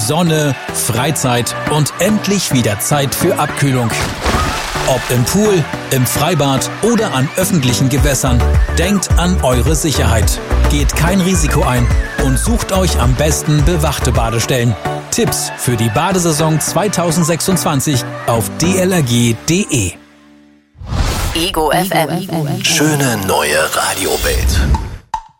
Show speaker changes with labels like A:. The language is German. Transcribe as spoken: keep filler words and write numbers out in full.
A: Sonne, Freizeit und endlich wieder Zeit für Abkühlung. Ob im Pool, im Freibad oder an öffentlichen Gewässern, denkt an eure Sicherheit. Geht kein Risiko ein und sucht euch am besten bewachte Badestellen. Tipps für die Badesaison zweitausendsechsundzwanzig auf d l r g punkt d e.
B: Ego F M.
C: Schöne neue Radiowelt.